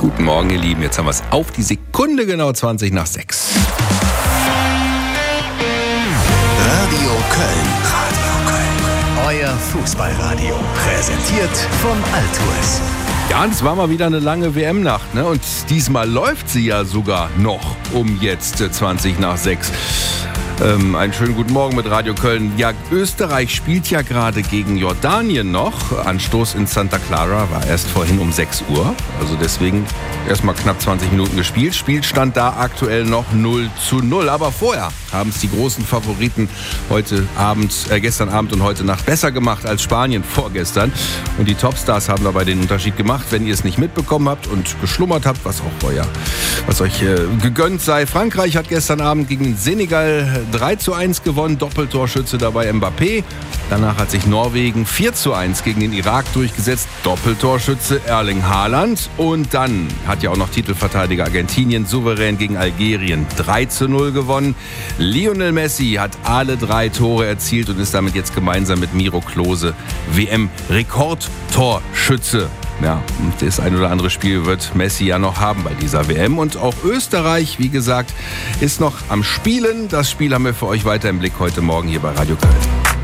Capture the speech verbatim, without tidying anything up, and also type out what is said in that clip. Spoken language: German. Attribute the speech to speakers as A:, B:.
A: Guten Morgen, ihr Lieben. Jetzt haben wir es auf die Sekunde genau zwanzig nach sechs.
B: Radio Köln. Radio Köln. Euer Fußballradio. Präsentiert von Altours.
A: Ja, es war mal wieder eine lange W M-Nacht, ne? Und diesmal läuft sie ja sogar noch um jetzt zwanzig nach sechs. Ähm, einen schönen guten Morgen mit Radio Köln. Ja, Österreich spielt ja gerade gegen Jordanien noch. Anstoß in Santa Clara war erst vorhin um sechs Uhr. Also deswegen erstmal knapp zwanzig Minuten gespielt. Spielstand da aktuell noch null zu null. Aber vorher haben es die großen Favoriten heute Abend, äh, gestern Abend und heute Nacht besser gemacht als Spanien vorgestern. Und die Topstars haben dabei den Unterschied gemacht. Wenn ihr es nicht mitbekommen habt und geschlummert habt, was auch euer, was euch äh, gegönnt sei. Frankreich hat gestern Abend gegen Senegal drei zu eins gewonnen, Doppeltorschütze dabei Mbappé. Danach hat sich Norwegen vier zu eins gegen den Irak durchgesetzt, Doppeltorschütze Erling Haaland. Und dann hat ja auch noch Titelverteidiger Argentinien souverän gegen Algerien drei zu null gewonnen. Lionel Messi hat alle drei Tore erzielt und ist damit jetzt gemeinsam mit Miro Klose W M-Rekordtorschütze. Ja, und das ein oder andere Spiel wird Messi ja noch haben bei dieser W M. Und auch Österreich, wie gesagt, ist noch am Spielen. Das Spiel haben wir für euch weiter im Blick heute Morgen hier bei Radio Köln.